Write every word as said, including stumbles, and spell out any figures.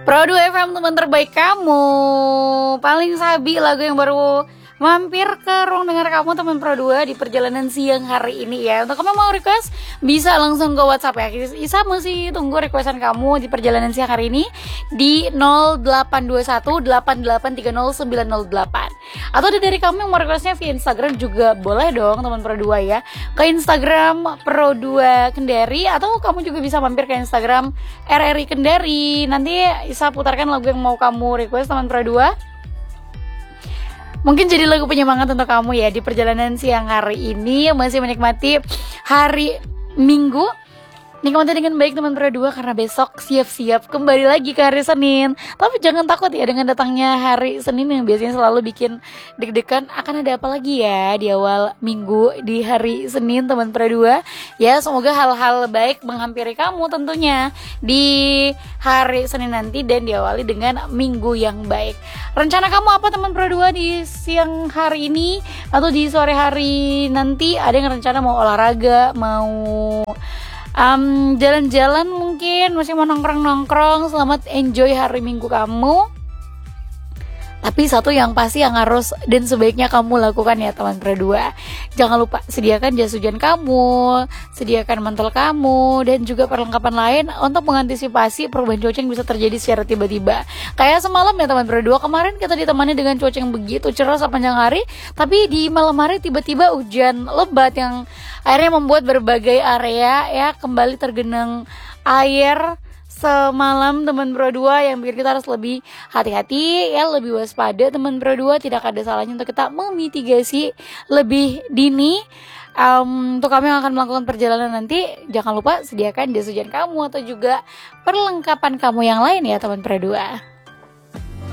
Pro dua F M, teman terbaik kamu. Paling sabi lagu yang baru mampir ke ruang dengar kamu teman Pro dua di perjalanan siang hari ini ya. Untuk kamu mau request bisa langsung ke WhatsApp ya. Isa masih tunggu requestan kamu di perjalanan siang hari ini di nol delapan dua satu delapan delapan tiga nol sembilan nol delapan. Atau dari kamu yang mau requestnya via Instagram juga boleh dong teman Pro dua ya. Ke Instagram Pro dua Kendari, atau kamu juga bisa mampir ke Instagram R R I Kendari. Nanti Isa putarkan lagu yang mau kamu request teman Pro dua. Mungkin jadi lagu penyemangat untuk kamu ya di perjalanan siang hari ini. Masih menikmati hari Minggu, nikmati dengan baik teman Pro dua, karena besok siap-siap kembali lagi ke hari Senin. Tapi jangan takut ya dengan datangnya hari Senin yang biasanya selalu bikin deg-degan. Akan ada apa lagi ya di awal minggu di hari Senin teman Pro dua. Ya semoga hal-hal baik menghampiri kamu tentunya di hari Senin nanti dan diawali dengan minggu yang baik. Rencana kamu apa teman Pro dua di siang hari ini atau di sore hari nanti? Ada yang rencana mau olahraga, mau Um, jalan-jalan mungkin, masih mau nongkrong-nongkrong. Selamat enjoy hari Minggu kamu. Tapi satu yang pasti yang harus dan sebaiknya kamu lakukan ya teman Pro dua, jangan lupa sediakan jas hujan kamu, sediakan mantel kamu, dan juga perlengkapan lain untuk mengantisipasi perubahan cuaca yang bisa terjadi secara tiba-tiba. Kayak semalam ya teman Pro dua, kemarin kita ditemani dengan cuaca yang begitu cerah sepanjang hari, tapi di malam hari tiba-tiba hujan lebat yang akhirnya membuat berbagai area ya kembali tergenang air semalam teman Pro dua, yang bikin kita harus lebih hati-hati ya, lebih waspada teman Pro dua. Tidak ada salahnya untuk kita memitigasi lebih dini. Um, untuk kami yang akan melakukan perjalanan nanti, jangan lupa sediakan jas hujan kamu atau juga perlengkapan kamu yang lain ya teman Pro dua.